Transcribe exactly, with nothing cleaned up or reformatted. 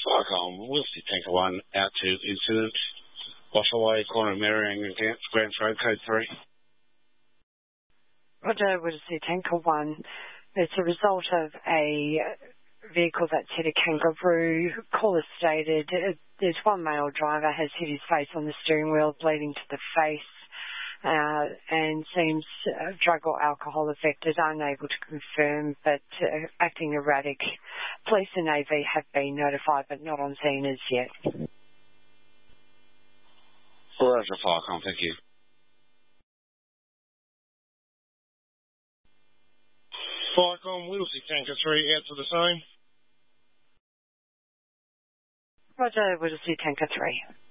Fuck on, Wilsey Tanker one, out to incident. Wash away, corner of Merriang and Grants Road, code three. Roger, Wilsey Tanker one. It's a result of a vehicle that's hit a kangaroo. Caller stated uh, there's one male driver has hit his face on the steering wheel, bleeding to the face, uh, and seems uh, drug or alcohol affected, unable to confirm, but uh, acting erratic. Police and A V have been notified, but not on scene as yet. Roger, Falcon, thank you. Falcon, Whittlesey Tanker three, out to the scene. Roger, Whittlesey Tanker three.